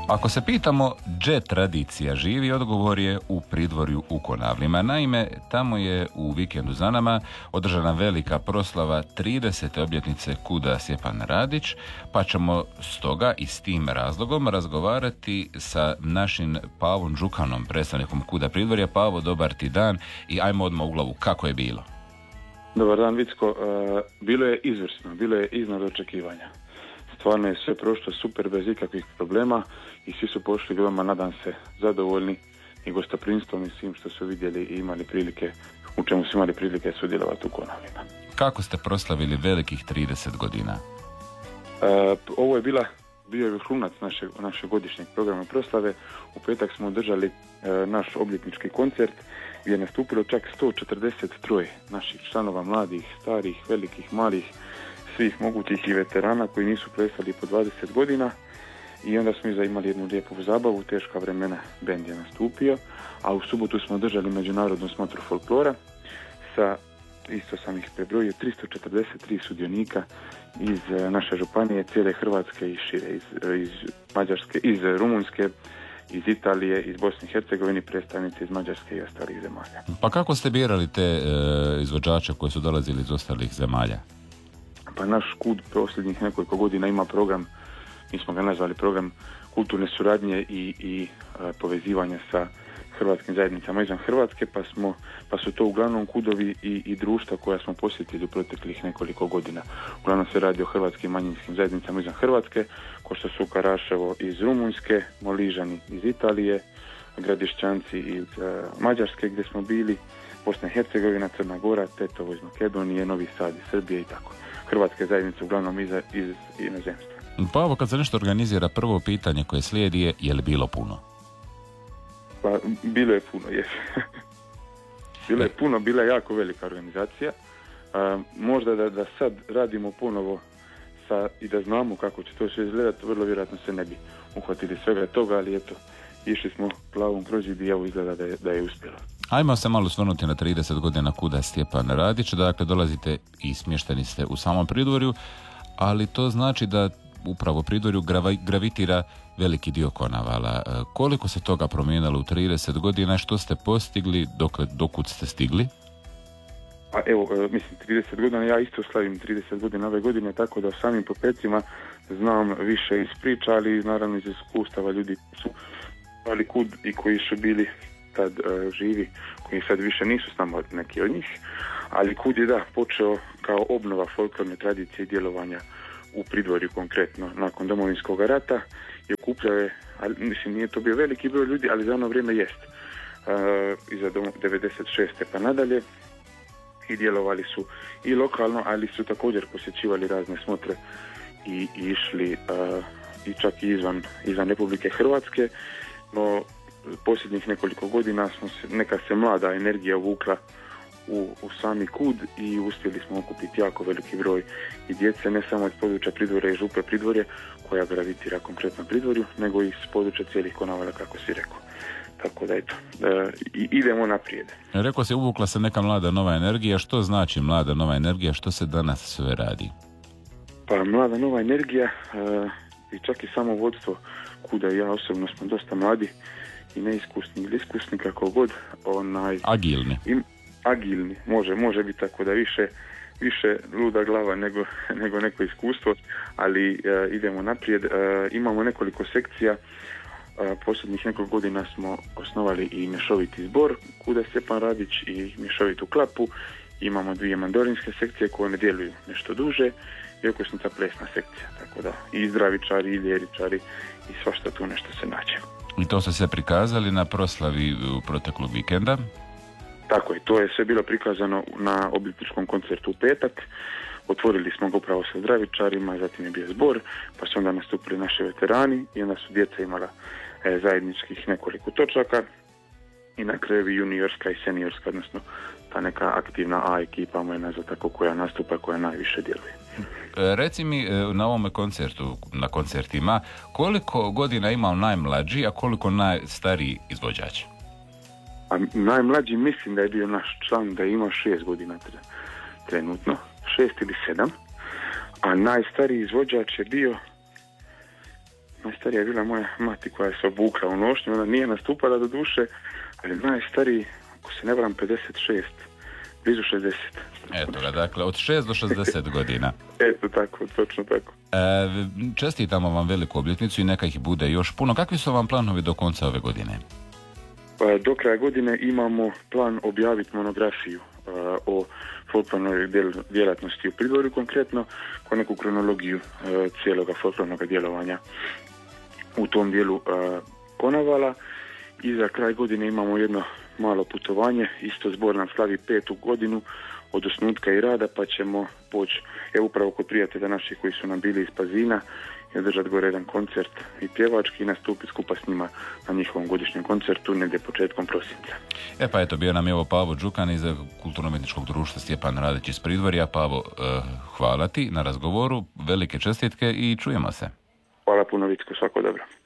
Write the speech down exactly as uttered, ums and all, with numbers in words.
Ako se pitamo gdje tradicija živi, odgovor je u Pridvorju u Konavlima. Naime, tamo je u vikendu za nama održana velika proslava tridesete obljetnice Kuda Stjepan Radić, pa ćemo stoga i s tim razlogom razgovarati sa našim Pavom Đukanom, predstavnikom Kuda Pridvorja. Pavo, dobar ti dan i ajmo odmah u glavu, kako je bilo? Dobar dan, Vicko. Uh, bilo je izvrsno, bilo je iznad očekivanja. Stvarno je sve prošlo super, bez ikakvih problema i svi su pošli veoma, nadam se, zadovoljni i gostoprimstvom i svim što su vidjeli i imali prilike, u čemu su imali prilike sudjelovati u Konavlima. Kako ste proslavili velikih trideset godina? Uh, ovo je bila, bio je vrhunac naše, naše godišnjeg programa proslave. U petak smo održali uh, naš obljetnički koncert gdje je nastupilo čak sto četrdeset tri naših članova, mladih, starih, velikih, malih, svih mogućih i veterana koji nisu plesali po dvadeset godina i onda smo imali jednu lijepu zabavu, teška vremena bend je nastupio, a u subotu smo održali međunarodnu smotru folklora sa, isto sam ih prebrojio, tristo četrdeset tri sudionika iz naše županije, cijele Hrvatske i šire, iz, iz Mađarske, iz Rumunjske, iz Italije, iz Bosne i Hercegovine, predstavnici iz Mađarske i ostalih zemalja. Pa kako ste birali te e, izvođače koji su dolazili iz ostalih zemalja? Pa naš Kud posljednjih nekoliko godina ima program, mi smo ga nazvali program kulturne suradnje i, i a, povezivanja sa hrvatskim zajednicama izvan Hrvatske, pa, smo, pa su to uglavnom Kudovi i, i društva koja smo posjetili u proteklih nekoliko godina. Uglavnom se radi o hrvatskim manjinskim zajednicama izvan Hrvatske, ko što su Karaševo iz Rumunjske, Moližani iz Italije, Gradišćanci iz a, Mađarske gdje smo bili, Bosna i Hercegovina, Crna Gora, Tetovo iz Makedonije, Novi Sad iz Srbije i tako. Hrvatske zajednice uglavnom iz, iz inozemstva. Pa ovo kad se nešto organizira, prvo pitanje koje slijedi je, je li bilo puno? Pa bilo je puno, jes. bilo je puno, bila je jako velika organizacija. A, možda da, da sad radimo ponovo sa, i da znamo kako će to sve izgledati, vrlo vjerojatno se ne bi uhvatili svega toga, ali eto, išli smo glavom kroz zid i evo izgleda da je, da je uspjelo. Ajmo se malo osvrnuti na trideset godina Kuda Stjepan Radić. Dakle, dolazite i smješteni ste u samom Pridvorju, ali to znači da upravo Pridvorju gravitira veliki dio Konavala. Koliko se toga promijenilo u trideset godina, što ste postigli, dokle, dokud ste stigli? Pa evo, mislim, trideset godina, ja isto slavim trideset godina ove godine, tako da o samim popecima znam više iz priča, ali naravno iz iskustava ljudi su ali Kud i koji su bili tad uh, živi, koji sad više nisu s nama neki od njih, ali Kud je da počeo kao obnova folklorne tradicije i djelovanja u Pridvorju konkretno nakon Domovinskog rata i okupljao je, ali, mislim nije to bio veliki broj ljudi, ali za ono vrijeme jest, uh, iza devedeset šeste pa nadalje, i djelovali su i lokalno, ali su također posjećivali razne smotre i, i išli uh, i čak i izvan, izvan Republike Hrvatske, no posljednjih nekoliko godina smo se, neka se mlada energija uvukla u, u sami Kud i uspjeli smo okupiti jako veliki broj i djece, ne samo iz područja Pridvorja i župe Pridvorje, koja gravitira konkretno Pridvorju, nego i iz područja cijelih Konavala, kako si rekao. Tako da eto, da, i, idemo naprijed. Rekao se, uvukla se neka mlada nova energija. Što znači mlada nova energija? Što se danas sve radi? Pa mlada nova energija uh, i čak i samo vodstvo Kuda i ja osobno smo dosta mladi i neiskusni ili iskusni, kako god. Onaj, agilni. Im, agilni, može, može biti tako da više, više luda glava nego, nego neko iskustvo, ali uh, idemo naprijed. Uh, imamo nekoliko sekcija. Uh, posljednjih nekoliko godina smo osnovali i mješoviti zbor Kuda Stjepan Radić i mješovitu klapu. Imamo dvije mandorinske sekcije koje ne djeluju nešto duže i okosnica plesna sekcija, tako da i zdravičari i ljeričari i svašta tu nešto se nađe. I to ste se prikazali na proslavi proteklog vikenda? Tako je, to je sve bilo prikazano na obljetničkom koncertu u petak. Otvorili smo ga upravo sa zdravičarima, zatim je bio zbor, pa su onda nastupili naši veterani i onda su djeca imala e, zajedničkih nekoliko točaka i na kraju juniorska i seniorska, odnosno ta neka aktivna A ekipa, mojena za tako, koja nastupa, koja najviše djeluje. E, reci mi na ovome koncertu, na koncertima, koliko godina imao najmlađi, a koliko najstariji izvođač? A najmlađi mislim da je bio naš član, da je imao šest godina trenutno, šest ili sedam, a najstariji izvođač je bio, najstarija je bila moja mati koja se obukla u nošnju, ona nije nastupala do duše, ali najstariji, ako se ne varam, pedeset šest, blizu šezdeset. Eto ga, dakle, od šest do šezdeset godina. Eto tako, točno tako. E, čestitamo vam veliku obljetnicu i neka ih bude još puno. Kakvi su vam planovi do konca ove godine? Pa, do kraja godine imamo plan objaviti monografiju uh, o folklornoj djelatnosti u Pridvorju, konkretno ko neku kronologiju uh, cijeloga folklornog djelovanja u tom dijelu uh, Konavala. I za kraj godine imamo jedno malo putovanje, isto zbor nam slavi petu godinu od osnutka i rada, pa ćemo poći je upravo kod prijatelja naših koji su nam bili iz Pazina i održati gore jedan koncert i pjevački i nastupiti skupa s njima na njihovom godišnjem koncertu negdje početkom prosinca. E pa eto, bio nam je ovo Pavo Đukan iz Kulturno-umjetničkog društva Stjepan Radić iz Pridvorja. Pavo, eh, hvala ti na razgovoru, velike čestitke i čujemo se. Hvala puno, Vicko, svako dobro.